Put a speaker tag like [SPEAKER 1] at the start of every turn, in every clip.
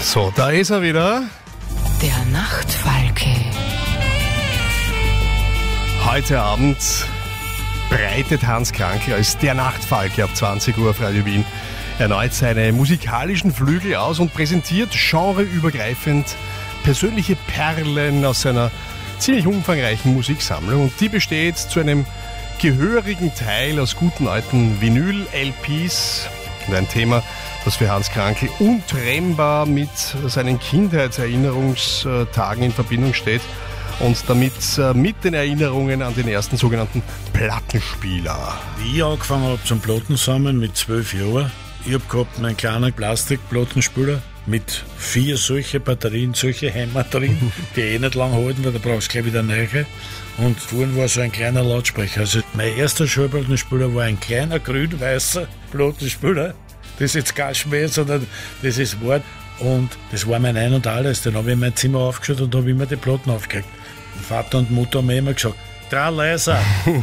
[SPEAKER 1] So, da ist er wieder.
[SPEAKER 2] Der Nachtfalke.
[SPEAKER 1] Heute Abend breitet Hans Krankl als der Nachtfalke ab 20 Uhr auf Radio Wien erneut seine musikalischen Flügel aus und präsentiert genreübergreifend persönliche Perlen aus seiner ziemlich umfangreichen Musiksammlung. Und die besteht zu einem gehörigen Teil aus guten alten Vinyl-LPs. Und ein Thema, das für Hans Krankl untrennbar mit seinen Kindheitserinnerungstagen in Verbindung steht und damit mit den Erinnerungen an den ersten sogenannten Plattenspieler.
[SPEAKER 3] Wie ich angefangen habe zum Plattensammeln mit 12 Jahren, ich habe gehabt meinen kleinen Plastikplattenspieler mit 4 solche Batterien, solche Heimbatterien, die nicht lang halten, weil da brauchst du gleich wieder neue. Und vorhin war so ein kleiner Lautsprecher. Also mein erster Schallplattenspieler war ein kleiner grün-weißer Plattenspieler. Das ist jetzt kein Schmäh, sondern das ist Wort. Und das war mein Ein und Alles. Dann habe ich in mein Zimmer aufgeschaut und habe immer die Platten aufgelegt. Und Vater und Mutter haben mir immer gesagt, drei leiser.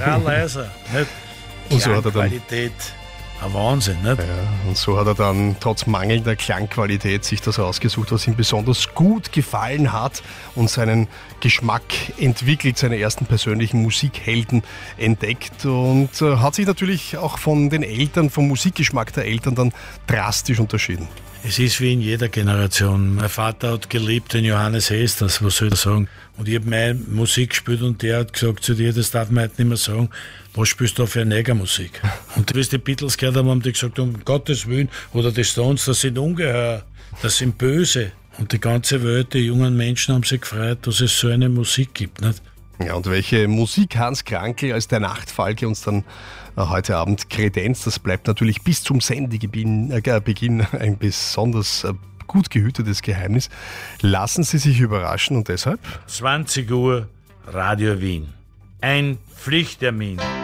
[SPEAKER 3] Nicht?
[SPEAKER 1] Und so hat er dann
[SPEAKER 3] Qualität. Ein Wahnsinn, nicht?
[SPEAKER 1] Ja, und so hat er dann trotz mangelnder Klangqualität sich das ausgesucht, was ihm besonders gut gefallen hat und seinen Geschmack entwickelt, seine ersten persönlichen Musikhelden entdeckt und hat sich natürlich auch von den Eltern, vom Musikgeschmack der Eltern dann drastisch unterschieden.
[SPEAKER 3] Es ist wie in jeder Generation. Mein Vater hat geliebt den Johannes Hesters, was soll ich sagen? Und ich habe meine Musik gespielt und der hat gesagt zu dir, das darf man heute nicht mehr sagen, was spielst du da für eine Negermusik? Und wie die Beatles gehört haben, haben die gesagt, um Gottes Willen, oder die Stones, das sind Ungeheuer, das sind Böse. Und die ganze Welt, die jungen Menschen haben sich gefreut, dass es so eine Musik gibt, nicht?
[SPEAKER 1] Ja, und welche Musik Hans Krankl als der Nachtfalke uns dann heute Abend kredenzt, das bleibt natürlich bis zum Sendebeginn ein besonders gut gehütetes Geheimnis. Lassen Sie sich überraschen und deshalb
[SPEAKER 3] 20 Uhr Radio Wien. Ein Pflichttermin.